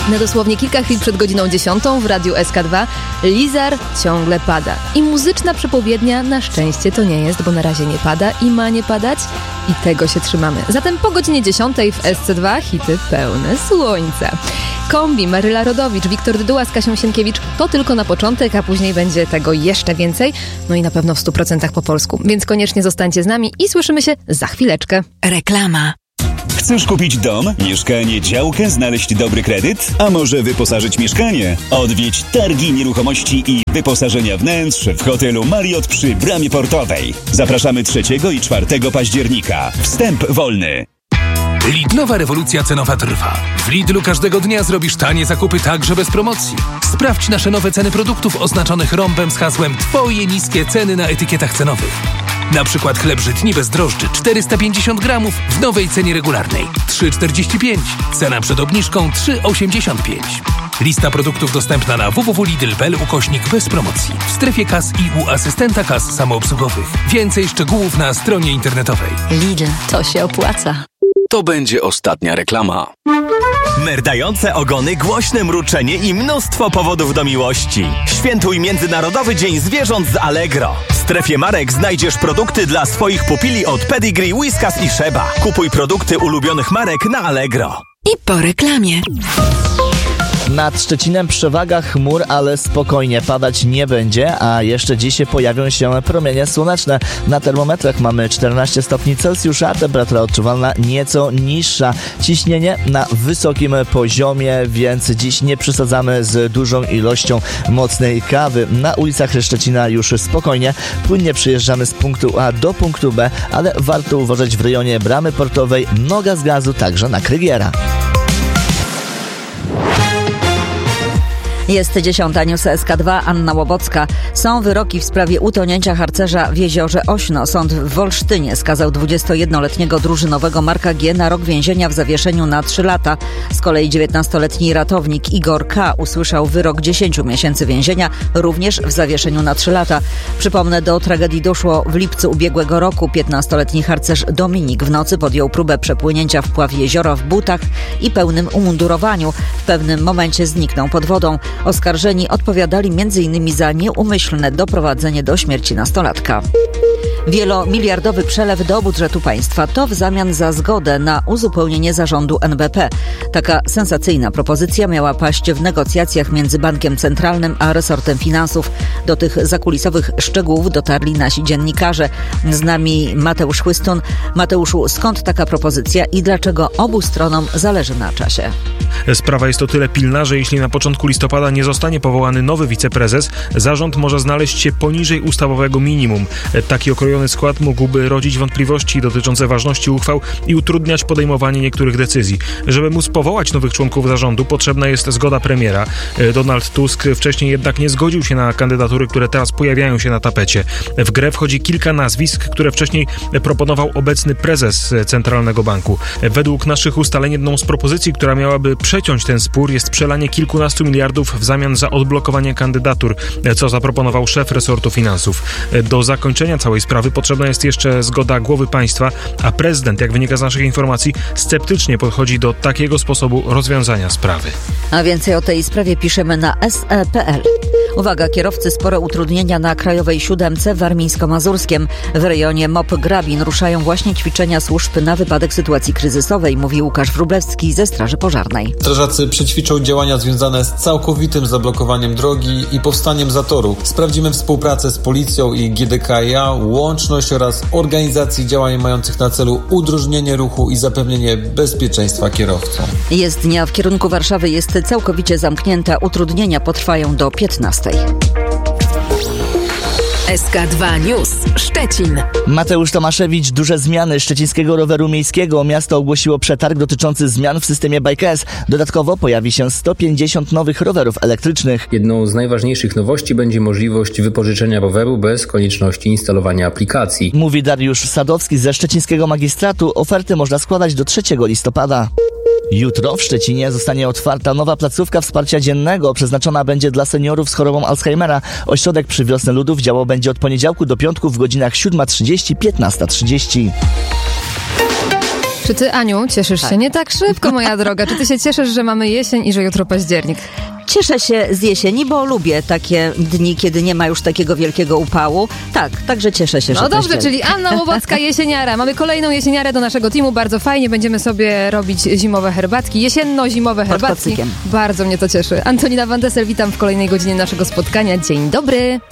Na dosłownie kilka chwil przed godziną 10 w Radiu SK2 Lizar ciągle pada. I muzyczna przepowiednia na szczęście to nie jest, bo na razie nie pada i ma nie padać i tego się trzymamy. Zatem po godzinie 10 w SC2 hity pełne słońca. Kombi, Maryla Rodowicz, Wiktor Dyduła z Kasią Sienkiewicz to tylko na początek, a później będzie tego jeszcze więcej. No i na pewno w 100% po polsku. Więc koniecznie zostańcie z nami i słyszymy się za chwileczkę. Reklama. Chcesz kupić dom, mieszkanie, działkę, znaleźć dobry kredyt? A może wyposażyć mieszkanie? Odwiedź targi nieruchomości i wyposażenia wnętrz w hotelu Marriott przy Bramie Portowej. Zapraszamy 3 i 4 października. Wstęp wolny. Lidlowa rewolucja cenowa trwa. W Lidlu każdego dnia zrobisz tanie zakupy także bez promocji. Sprawdź nasze nowe ceny produktów oznaczonych rąbem z hasłem Twoje niskie ceny na etykietach cenowych. Na przykład chleb żytni bez drożdży 450 gramów w nowej cenie regularnej 3,45. Cena przed obniżką 3,85. Lista produktów dostępna na www.lidl.pl/bez promocji. W strefie kas i u asystenta kas samoobsługowych. Więcej szczegółów na stronie internetowej. Lidl, to się opłaca. To będzie ostatnia reklama. Merdające ogony, głośne mruczenie i mnóstwo powodów do miłości. Świętuj Międzynarodowy Dzień Zwierząt z Allegro. W strefie marek znajdziesz produkty dla swoich pupili od Pedigree, Whiskas i Sheba. Kupuj produkty ulubionych marek na Allegro. I po reklamie. Nad Szczecinem przewaga chmur, ale spokojnie padać nie będzie, a jeszcze dziś pojawią się promienie słoneczne. Na termometrach mamy 14 stopni Celsjusza, temperatura odczuwalna nieco niższa. Ciśnienie na wysokim poziomie, więc dziś nie przesadzamy z dużą ilością mocnej kawy. Na ulicach Szczecina już spokojnie, płynnie przyjeżdżamy z punktu A do punktu B, ale warto uważać w rejonie Bramy Portowej, noga z gazu także na Krygiera. Jest 10. News SK2, Anna Łobocka. Są wyroki w sprawie utonięcia harcerza w jeziorze Ośno. Sąd w Wolsztynie skazał 21-letniego drużynowego Marka G. na rok więzienia w zawieszeniu na 3 lata. Z kolei 19-letni ratownik Igor K. usłyszał wyrok 10 miesięcy więzienia, również w zawieszeniu na 3 lata. Przypomnę, do tragedii doszło w lipcu ubiegłego roku. 15-letni harcerz Dominik w nocy podjął próbę przepłynięcia wpław jeziora w butach i pełnym umundurowaniu. W pewnym momencie zniknął pod wodą. Oskarżeni odpowiadali m.in. za nieumyślne doprowadzenie do śmierci nastolatka. Wielomiliardowy przelew do budżetu państwa to w zamian za zgodę na uzupełnienie zarządu NBP. Taka sensacyjna propozycja miała paść w negocjacjach między Bankiem Centralnym a resortem finansów. Do tych zakulisowych szczegółów dotarli nasi dziennikarze. Z nami Mateusz Chłystun. Mateuszu, skąd taka propozycja i dlaczego obu stronom zależy na czasie? Sprawa jest o tyle pilna, że jeśli na początku listopada nie zostanie powołany nowy wiceprezes, zarząd może znaleźć się poniżej ustawowego minimum. Taki okrojony skład mógłby rodzić wątpliwości dotyczące ważności uchwał i utrudniać podejmowanie niektórych decyzji. Żeby móc powołać nowych członków zarządu, potrzebna jest zgoda premiera. Donald Tusk wcześniej jednak nie zgodził się na kandydatury, które teraz pojawiają się na tapecie. W grę wchodzi kilka nazwisk, które wcześniej proponował obecny prezes Centralnego Banku. Według naszych ustaleń jedną z propozycji, która miałaby przeciąć ten spór, jest przelanie kilkunastu miliardów w zamian za odblokowanie kandydatur, co zaproponował szef resortu finansów. Do zakończenia całej sprawy potrzebna jest jeszcze zgoda głowy państwa, a prezydent, jak wynika z naszych informacji, sceptycznie podchodzi do takiego sposobu rozwiązania sprawy. A więcej o tej sprawie piszemy na se.pl. Uwaga, kierowcy, spore utrudnienia na Krajowej 7 w Warmińsko-Mazurskiem. W rejonie MOP-Grabin ruszają właśnie ćwiczenia służb na wypadek sytuacji kryzysowej, mówi Łukasz Wróblewski ze Straży Pożarnej. Strażacy przećwiczą działania związane z całkowitym zablokowaniem drogi i powstaniem zatoru. Sprawdzimy współpracę z policją i GDKiA, łączność oraz organizacji działań mających na celu udrożnienie ruchu i zapewnienie bezpieczeństwa kierowcom. Jezdnia w kierunku Warszawy jest całkowicie zamknięta. Utrudnienia potrwają do 15. SK2 News Szczecin. Mateusz Tomaszewicz. Duże zmiany szczecińskiego roweru miejskiego. Miasto ogłosiło przetarg dotyczący zmian w systemie Bike.S. Dodatkowo pojawi się 150 nowych rowerów elektrycznych. Jedną z najważniejszych nowości będzie możliwość wypożyczenia roweru bez konieczności instalowania aplikacji. Mówi Dariusz Sadowski ze szczecińskiego magistratu. Oferty można składać do 3 listopada. Jutro w Szczecinie zostanie otwarta nowa placówka wsparcia dziennego. Przeznaczona będzie dla seniorów z chorobą Alzheimera. Ośrodek przy Wiosnę Ludów działał będzie od poniedziałku do piątku w godzinach 7:30, 15:30. Czy ty, Aniu, cieszysz się? Nie tak szybko, moja droga. Czy ty się cieszysz, że mamy jesień i że jutro październik? Cieszę się z jesieni, bo lubię takie dni, kiedy nie ma już takiego wielkiego upału. Tak, także cieszę się, że No dobrze, październik. czyli Anna Łowocka, jesieniara. Mamy kolejną jesieniarę do naszego teamu. Bardzo fajnie. Będziemy sobie robić zimowe herbatki. Jesienno-zimowe herbatki. kocykiem. Bardzo mnie to cieszy. Antonina Van Dessel, witam w kolejnej godzinie naszego spotkania. Dzień dobry.